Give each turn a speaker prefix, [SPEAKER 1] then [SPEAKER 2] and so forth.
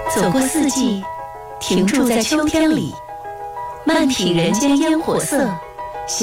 [SPEAKER 1] 走过四季，停驻在秋天里，慢品人间烟火色，